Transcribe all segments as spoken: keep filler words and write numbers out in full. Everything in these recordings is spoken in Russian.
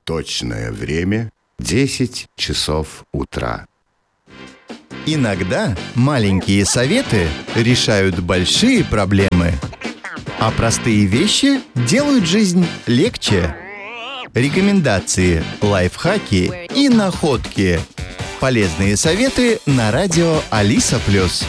Точное время – десять часов утра. Иногда маленькие советы решают большие проблемы, а простые вещи делают жизнь легче. Рекомендации, лайфхаки и находки. Полезные советы на радио Алиса Плюс.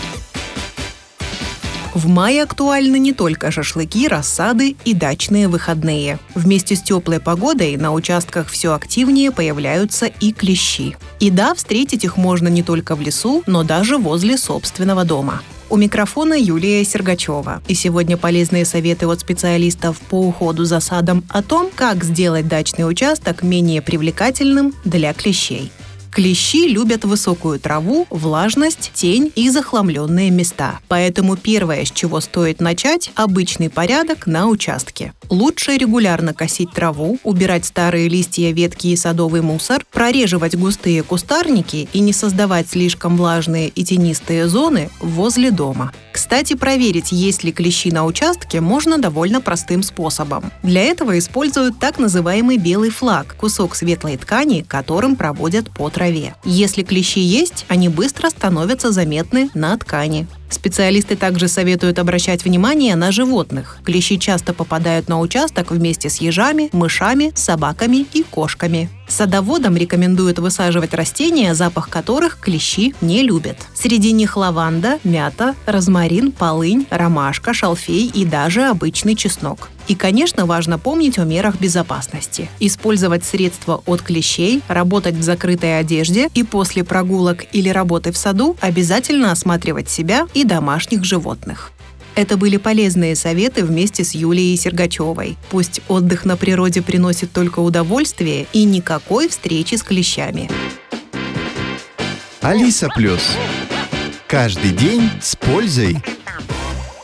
В мае актуальны не только шашлыки, рассады и дачные выходные. Вместе с теплой погодой на участках все активнее появляются и клещи. И да, встретить их можно не только в лесу, но даже возле собственного дома. У микрофона Юлия Сергачева. И сегодня полезные советы от специалистов по уходу за садом о том, как сделать дачный участок менее привлекательным для клещей. Клещи любят высокую траву, влажность, тень и захламленные места. Поэтому первое, с чего стоит начать – обычный порядок на участке. Лучше регулярно косить траву, убирать старые листья, ветки и садовый мусор, прореживать густые кустарники и не создавать слишком влажные и тенистые зоны возле дома. Кстати, проверить, есть ли клещи на участке, можно довольно простым способом. Для этого используют так называемый белый флаг – кусок светлой ткани, которым проводят по траве. Если клещи есть, они быстро становятся заметны на ткани. Специалисты также советуют обращать внимание на животных. Клещи часто попадают на участок вместе с ежами, мышами, собаками и кошками. Садоводам рекомендуют высаживать растения, запах которых клещи не любят. Среди них лаванда, мята, розмарин, полынь, ромашка, шалфей и даже обычный чеснок. И, конечно, важно помнить о мерах безопасности. Использовать средства от клещей, работать в закрытой одежде и после прогулок или работы в саду обязательно осматривать себя и домашних животных. Это были полезные советы вместе с Юлией Сергачевой. Пусть отдых на природе приносит только удовольствие и никакой встречи с клещами. Алиса Плюс. Каждый день с пользой.